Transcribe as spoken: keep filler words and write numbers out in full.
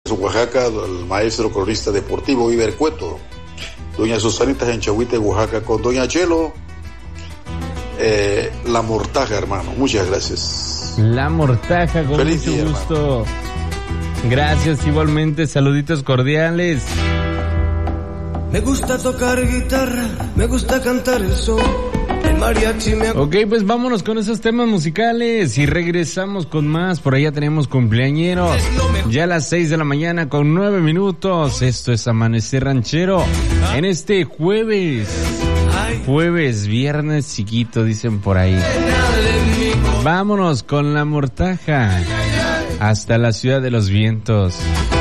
Oaxaca, el maestro cronista deportivo Iber Cueto, doña Susanita en Chahuite, Oaxaca, con doña Chelo, eh, La Mortaja, hermano. Muchas gracias. La Mortaja, con Feliz mucho día, gusto. Hermano. Gracias, igualmente, saluditos cordiales. Me gusta tocar guitarra, me gusta cantar el sol. El mariachi me... Ok, pues vámonos con esos temas musicales y regresamos con más. Por allá tenemos cumpleañeros. Ya a las seis de la mañana con nueve minutos. Esto es Amanecer Ranchero. En este jueves. Jueves, viernes chiquito, dicen por ahí. Vámonos con La Mortaja. Hasta la Ciudad de los Vientos.